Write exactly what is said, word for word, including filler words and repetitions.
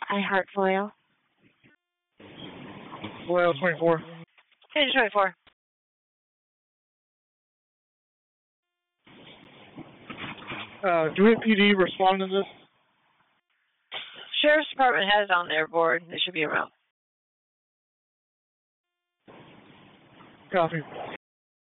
iHeart Foil. Foil twenty-four. Page twenty-four. Uh, do we have P D respond to this? Sheriff's Department has it on their board. They should be around. Copy.